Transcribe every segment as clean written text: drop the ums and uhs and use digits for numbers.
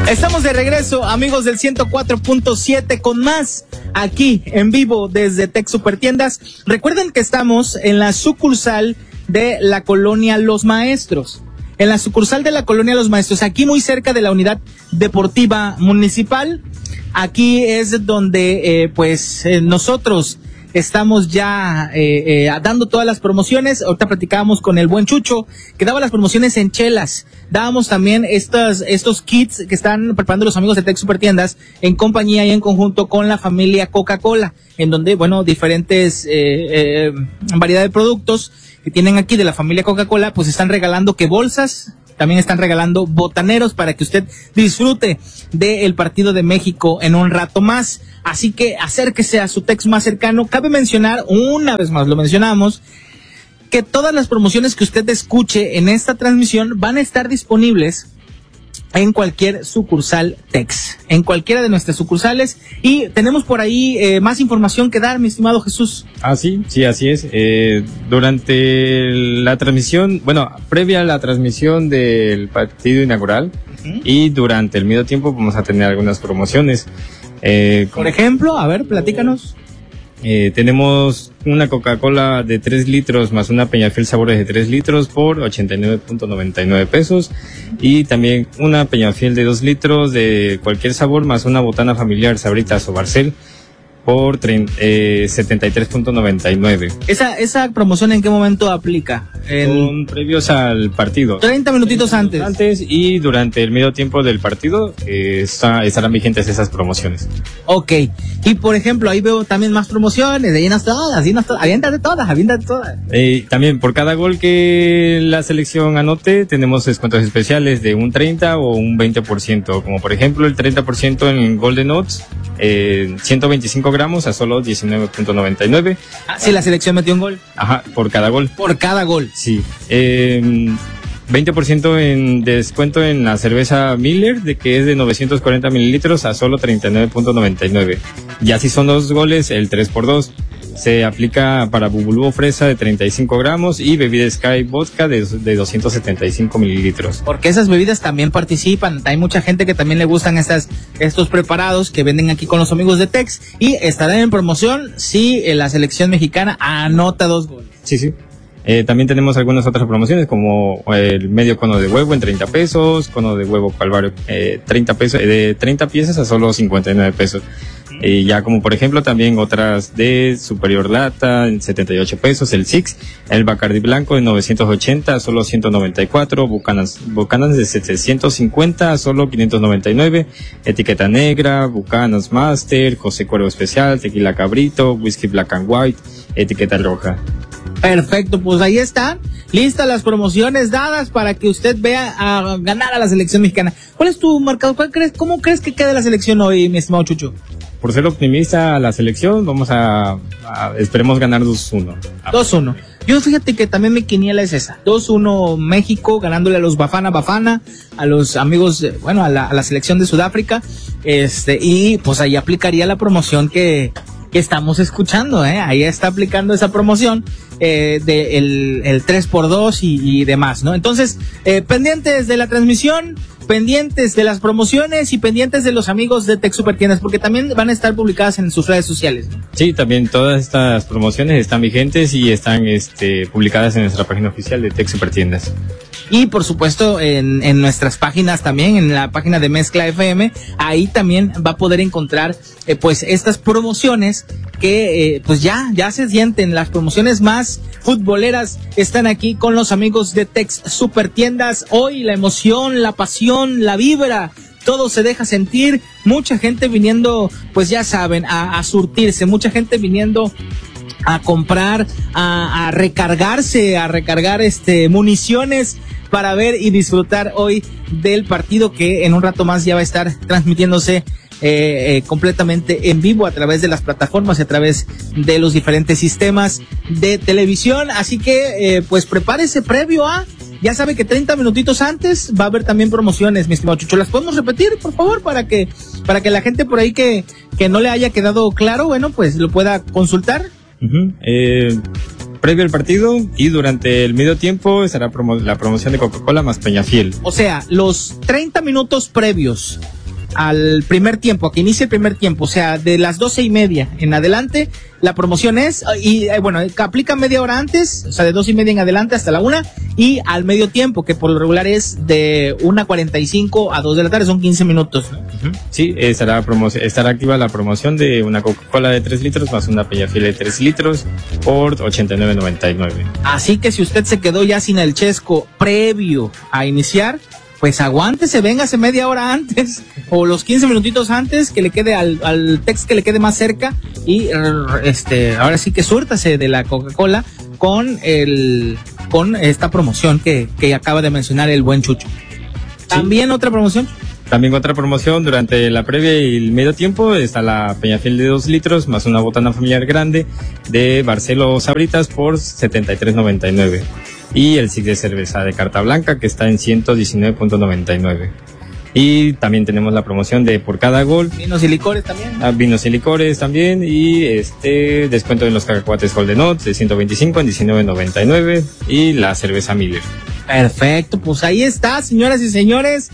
Estamos de regreso, amigos del 104.7, con más aquí en vivo desde Tex Supertiendas. Recuerden que estamos en la sucursal de la colonia Los Maestros. En la sucursal de la colonia Los Maestros, aquí muy cerca de la unidad deportiva municipal. Aquí es donde nosotros estamos ya dando todas las promociones. Ahorita platicábamos con el buen Chucho, que daba las promociones en chelas. Dábamos también estos kits que están preparando los amigos de Tex Supertiendas en compañía y en conjunto con la familia Coca-Cola, en donde, bueno, diferentes variedad de productos que tienen aquí de la familia Coca-Cola, pues están regalando que bolsas, también están regalando botaneros para que usted disfrute del partido de México en un rato más. Así que acérquese a su Tex más cercano. Cabe mencionar, una vez más lo mencionamos, que todas las promociones que usted escuche en esta transmisión van a estar disponibles en cualquier sucursal Tex, en cualquiera de nuestras sucursales. Y tenemos por ahí más información que dar, mi estimado Jesús. Sí, así es. Durante la transmisión, previa a la transmisión del partido inaugural, y durante el medio tiempo vamos a tener algunas promociones. Por ejemplo, a ver, platícanos. Tenemos una Coca-Cola de 3 litros más una Peñafiel Sabores de 3 litros por 89.99 pesos, y también una Peñafiel de 2 litros de cualquier sabor más una botana familiar Sabritas o Barcel por 73.99. ¿Esa promoción en qué momento aplica? Son previos al partido. 30 minutitos antes. Antes y durante el medio tiempo del partido estarán vigentes esas promociones. Ok. Y por ejemplo, ahí veo también más promociones, llenas todas, aviéntate todas. También por cada gol que la selección anote, tenemos descuentos especiales de un 30 o un 20%, como por ejemplo el 30% en Golden Oats, 125 gramos a solo 19.99. Si la selección metió un gol. Ajá, por cada gol. Por cada gol. Sí. 20% en descuento en la cerveza Miller, de que es de 940 mililitros a solo 39.99. Ya si son 2 goles, el 3x2. Se aplica para Bubulú Fresa de 35 gramos y bebida Sky Vodka de 275 mililitros. Porque esas bebidas también participan. Hay mucha gente que también le gustan estos preparados que venden aquí con los amigos de Tex, y estarán en promoción si la selección mexicana anota 2 goles. Sí. También tenemos algunas otras promociones, como el medio cono de huevo en 30 pesos, cono de huevo Calvario 30 pesos, de 30 piezas a solo 59 pesos. Y ya como por ejemplo también otras de Superior Lata en 78 pesos, el Six, el Bacardi Blanco de 980 a solo 194, Bucanas de 750 a solo 599, Etiqueta Negra, Bucanas Master, José Cuervo Especial, Tequila Cabrito, Whisky Black and White, Etiqueta Roja. Perfecto, pues ahí están listas las promociones dadas para que usted vea a ganar a la selección mexicana. ¿Cuál es tu marcador? ¿Cómo crees que quede la selección hoy, mi estimado Chucho? Por ser optimista a la selección, vamos a esperemos ganar 2-1. 2-1. Yo fíjate que también mi quiniela es esa. 2-1 México, ganándole a los Bafana, a los amigos, a la selección de Sudáfrica. Y pues ahí aplicaría la promoción que estamos escuchando, ahí está aplicando esa promoción de el 3x2 y demás, ¿no? Entonces, pendientes de la transmisión, pendientes de las promociones y pendientes de los amigos de Tex Supertiendas, porque también van a estar publicadas en sus redes sociales, ¿no? Sí, también todas estas promociones están vigentes y están publicadas en nuestra página oficial de Tex Supertiendas. Y por supuesto en nuestras páginas también, en la página de Mezcla FM, ahí también va a poder encontrar pues estas promociones que pues ya se sienten. Las promociones más futboleras están aquí con los amigos de Tex Supertiendas. Hoy la emoción, la pasión, la vibra, todo se deja sentir. Mucha gente viniendo, pues ya saben, a surtirse, mucha gente viniendo a comprar, a recargarse, a recargar municiones para ver y disfrutar hoy del partido que en un rato más ya va a estar transmitiéndose completamente en vivo a través de las plataformas y a través de los diferentes sistemas de televisión. Así que pues prepárese previo ya sabe que 30 minutitos antes va a haber también promociones, mi estimado Chucho. ¿Las podemos repetir, por favor, para que la gente por ahí que no le haya quedado claro, pues lo pueda consultar? Previo al partido y durante el medio tiempo estará la promoción de Coca-Cola más Peñafiel. O sea, los 30 minutos previos al primer tiempo, a que inicie el primer tiempo, o sea, de las 12:30 en adelante, la promoción es, bueno, aplica media hora antes, o sea, de 12:30 en adelante hasta la 1, y al medio tiempo, que por lo regular es de 1:45 a 2 de la tarde, son 15 minutos, ¿no? Sí, estará activa la promoción de una Coca-Cola de 3 litros más una Peñafiel de 3 litros por 89.99. Así que si usted se quedó ya sin el chesco previo a iniciar, pues aguántese, véngase media hora antes o los 15 minutitos antes, que le quede al Tex que le quede más cerca, y ahora sí que súrtase de la Coca-Cola con esta promoción que acaba de mencionar el buen Chucho. También otra promoción. También otra promoción durante la previa y el medio tiempo está la Peñafiel de 2 litros más una botana familiar grande de Barcelo Sabritas por 73.99. Y el SIG de cerveza de carta blanca que está en 119.99. Y también tenemos la promoción de por cada gol. Vinos y licores también. Vinos y licores también. Y descuento en los cacahuates Golden Oats de 125 en 19.99. Y la cerveza Miller. Perfecto, pues ahí está, señoras y señores.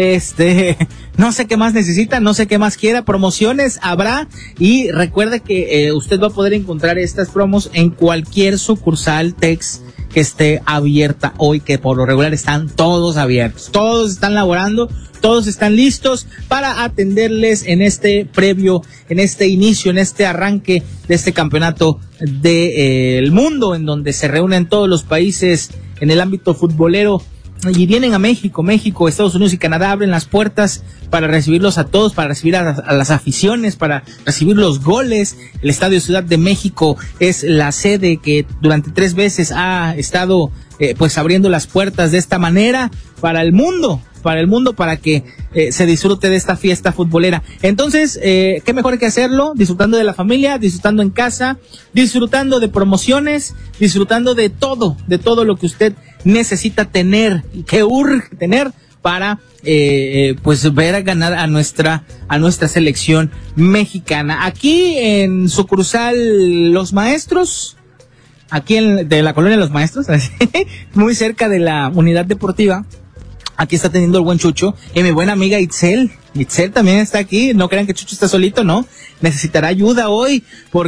No sé qué más necesita, no sé qué más quiera, promociones habrá, y recuerde que usted va a poder encontrar estas promos en cualquier sucursal Tex que esté abierta hoy, que por lo regular están todos abiertos, todos están laborando, todos están listos para atenderles en este previo, en este inicio, en este arranque de este campeonato del mundo, en donde se reúnen todos los países en el ámbito futbolero. Y vienen a México, Estados Unidos y Canadá abren las puertas para recibirlos a todos, para recibir a las aficiones, para recibir los goles. El Estadio Ciudad de México es la sede que durante 3 veces ha estado pues abriendo las puertas de esta manera para el mundo, para que se disfrute de esta fiesta futbolera. Entonces, qué mejor que hacerlo, disfrutando de la familia, disfrutando en casa, disfrutando de promociones, disfrutando de todo lo que usted necesita tener y que urge tener para pues ver a ganar a nuestra selección mexicana. Aquí en sucursal Los Maestros, aquí de la colonia Los Maestros, muy cerca de la unidad deportiva. Aquí está teniendo el buen Chucho y mi buena amiga Itzel también está aquí. No crean que Chucho está solito, no. Necesitará ayuda hoy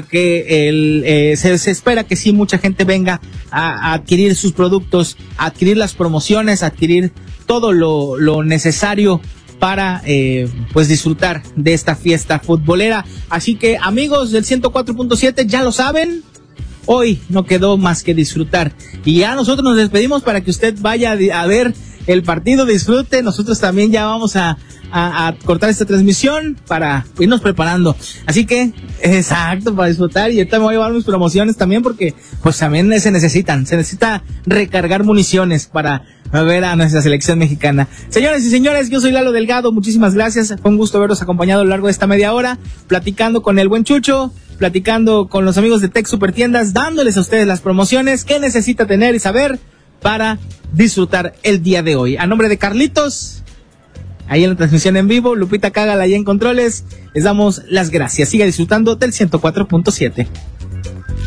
porque se espera que sí mucha gente venga a adquirir sus productos, a adquirir las promociones, a adquirir todo lo necesario para pues disfrutar de esta fiesta futbolera. Así que amigos del 104.7, ya lo saben. Hoy no quedó más que disfrutar. Y ya nosotros nos despedimos para que usted vaya a ver el partido, disfrute. Nosotros también ya vamos a cortar esta transmisión para irnos preparando. Así que, exacto, para disfrutar. Y ahorita me voy a llevar mis promociones también porque pues también se necesita recargar municiones para ver a nuestra selección mexicana. Señores y señores, yo soy Lalo Delgado, muchísimas gracias. Fue un gusto haberlos acompañado a lo largo de esta media hora, platicando con el buen Chucho, platicando con los amigos de Tex Supertiendas, dándoles a ustedes las promociones que necesita tener y saber para disfrutar el día de hoy. A nombre de Carlitos, ahí en la transmisión en vivo, Lupita Cágala ahí en controles, les damos las gracias. Siga disfrutando del 104.7.